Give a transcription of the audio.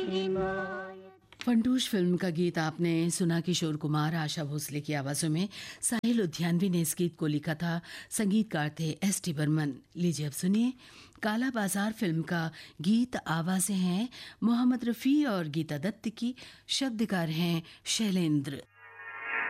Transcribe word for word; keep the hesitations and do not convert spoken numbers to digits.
Funtoosh film का गीत आपने सुना। किशोर कुमार, आशा भोसले की आवाजों में। साहिल लुधियानवी ने इस गीत को लिखा था। संगीतकार थे एस टी बर्मन। लीजिए अब सुनिए काला बाजार फिल्म का गीत। आवाजें हैं मोहम्मद रफी और गीता दत्त की, शब्दकार हैं शैलेंद्र।